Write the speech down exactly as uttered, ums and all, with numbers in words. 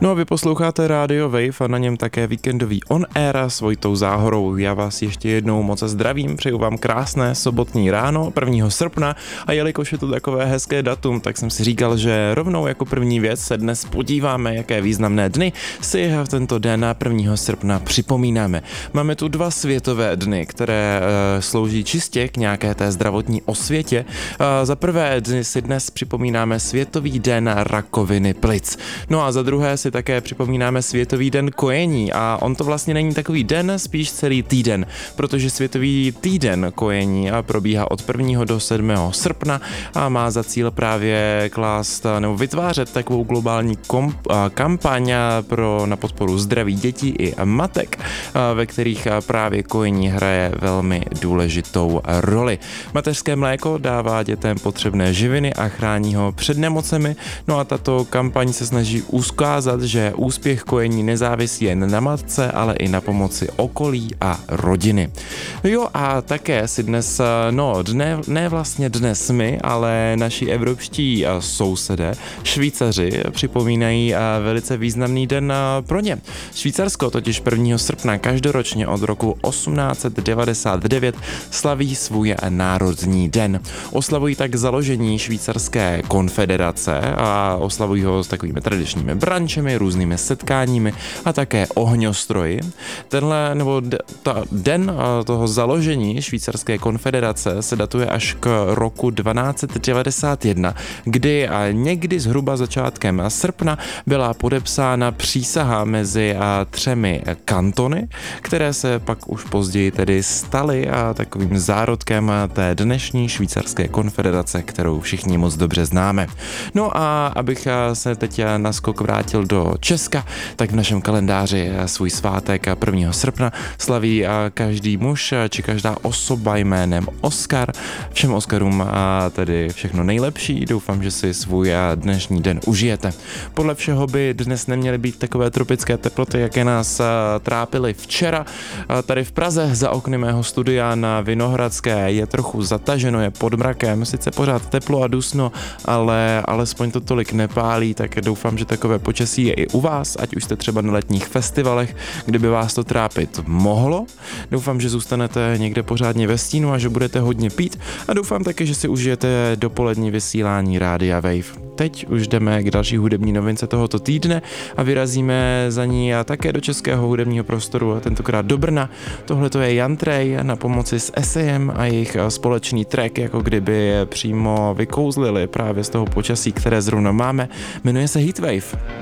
No a vy posloucháte Radio Wave a na něm také víkendový On Air s Vojtou Záhorou. Já vás ještě jednou moc zdravím, přeju vám krásné sobotní ráno, prvního srpna, a jelikož je to takové hezké datum, tak jsem si říkal, že rovnou jako první věc se dnes podíváme, jaké významné dny si v tento den prvního srpna připomínáme. Máme tu dva světové dny, které e, slouží čistě k nějaké té zdravotní osvětě. E, za prvé dny si dnes připomínáme Světový den rakoviny plic. No a za druhé si také připomínáme Světový den kojení, a on to vlastně není takový den, spíš celý týden, protože Světový týden kojení probíhá od prvního do sedmého srpna a má za cíl právě klást nebo vytvářet takovou globální komp, kampaň pro, na podporu zdraví dětí i matek, ve kterých právě kojení hraje velmi důležitou roli. Mateřské mléko dává dětem potřebné živiny a chrání ho před nemocemi, no a tato kampaň se snaží ukázat, že úspěch kojení nezávisí jen na matce, ale i na pomoci okolí a rodiny. Jo, a také si dnes, no dne, ne vlastně dnes my, ale naši evropští sousedé, Švýcaři, připomínají velice významný den pro ně. Švýcarsko totiž prvního srpna každoročně od roku osmnáct devadesát devět slaví svůj národní den. Oslavují tak založení švýcarské konfederace a oslavují ho s takovými tradičními brančemi, různými setkáními a také ohňostroji. Tenhle, nebo de, ta, den toho založení švýcarské konfederace se datuje až k roku dvanáct devadesát jedna, kdy někdy zhruba začátkem srpna byla podepsána přísaha mezi třemi kantony, které se pak už později tedy staly takovým zárodkem té dnešní švýcarské konfederace, kterou všichni moc dobře známe. No a abych se teď naskok vrátil do Česka, tak v našem kalendáři svůj svátek prvního srpna slaví každý muž či každá osoba jménem Oskar. Všem Oskarům tedy všechno nejlepší, doufám, že si svůj dnešní den užijete. Podle všeho by dnes neměly být takové tropické teploty, jaké nás trápily včera. Tady v Praze za okny mého studia na Vinohradské je trochu zataženo, je pod mrakem, sice pořád teplo a dusno, ale alespoň to tolik nepálí, tak doufám, že takové počasí je i u vás, ať už jste třeba na letních festivalech, kdyby vás to trápit mohlo. Doufám, že zůstanete někde pořádně ve stínu a že budete hodně pít, a doufám také, že si užijete dopolední vysílání Rádia Wave. Teď už jdeme k další hudební novince tohoto týdne a vyrazíme za ní a také do českého hudebního prostoru, a tentokrát do Brna. Tohle to je Jan Trej na pomoci s Esejem a jejich společný track, jako kdyby přímo vykouzlili právě z toho počasí, které zrovna máme. Jmenuje se Heatwave.